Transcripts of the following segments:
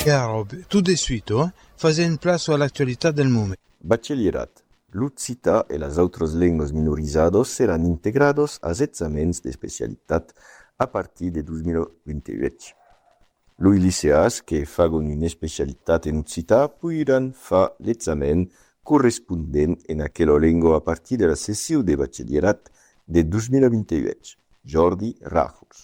Caro, tout de suite, fazer une place à l'actualité del moment. Bachillerat. L'Utzita e las autres lenguas minorizados serán integrados als examens de especialitat a partir de 2028. Los liceas que fagon una especialitat en Utzita podran fer l'examen correspondent en aquella lengua a partir de la sessió de bachillerat de 2028. Jordi Rajos.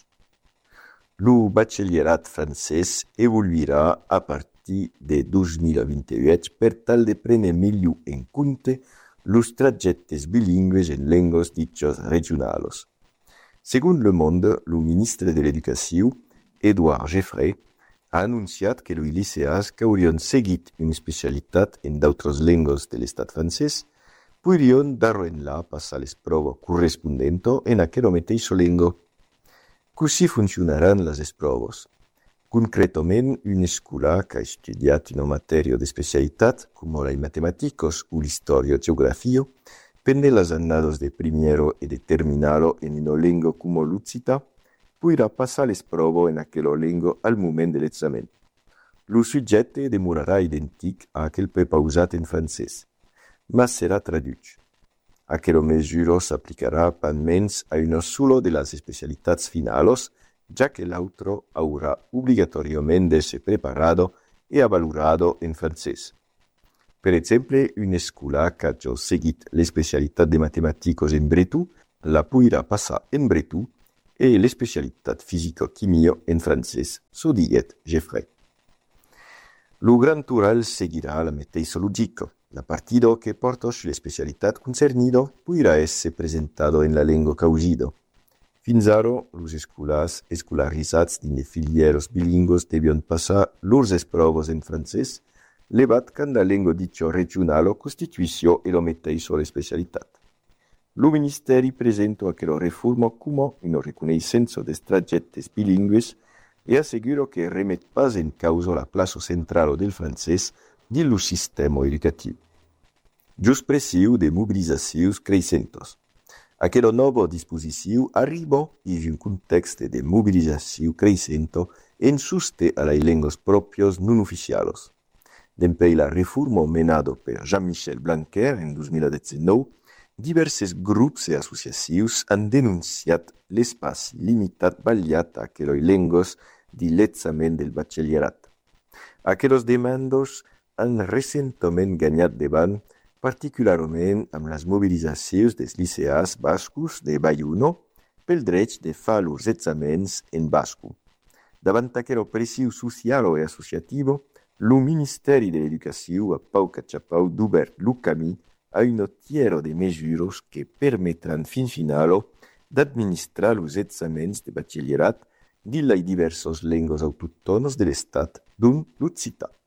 Lo bachillerat francès evoluirà a partir de 2028 per tal de prendre millor en compte los trajectes bilingües en lenguas dichas regionals. Segons Le Monde, el ministre de l'Educació, Édouard Geoffrey, ha anunciat que els liceals que haurien seguit una especialitat en d'altres lenguas de l'estat francès podrien d'arrenlar passar les proves correspondents en aquella mateixa llengua. Così funzionaran les proves. Concretament, una escola que ha estudiat una matèria de especialitat, com la matemàticos o l'història o geografia, prende les anades de primero e de terminalo en una llengua com l'Utzita, podrà passar les proves en aquella llengua al moment de l'examen. El subjecte demorarà idèntic a aquell prepausat en francès, mas serà traduït. Aquella mesura s'aplicarà almenys a una sola de les especialitats finals, ja que l'altro haurà obligatoriament de ser preparado e avalorado en francès. Per exemple, una escola que ha seguit l'especialitat de matemàticos en bretó la podrà passar en bretó e l'especialitat físico-químia en francès, so diguet Geoffrey. Lo Gran Tural seguirà la mateixa lògica. La partida que porta l'especialitat concernida podrà essere presentado en la lengua causida. Fins ara, los escolars escolaritzats dins de filières bilingües devion passar lors proves en francès, levat quand la lengua dicha regional constituïció e la mateixa l'especialitat. Lo Ministeri presenta aquella reforma com una reconeixença dels trajectes bilingües e assegura que remet pas en causa la plaça central del francès dins lo sistema educatiu. Just pressiu de mobilitzacions creixentes. Aquella nova disposició arriba in un context de mobilització creixenta en sosté a les llengües pròpies non oficials. Dempè la reforma menada per Jean-Michel Blanquer en 2019, diversos grups e associacions han denunciat l'espai limitat ballat a aquelles llengües de l'examen del batxillerat. Aquelles demandes han recentament guanyat davant, particularment amb les mobilitzacions dels liceals bascos de Bayona pel dret de fer els examens en basco. Davant aquella pressió social i associativa, el Ministeri de l'Educació ha pau catxapau d'obert el camí a una tiera de mesures que permetran fins final d'administrar els examens de batxillerat dins les diverses llengües autòctones de l'estat, dont l'Occità.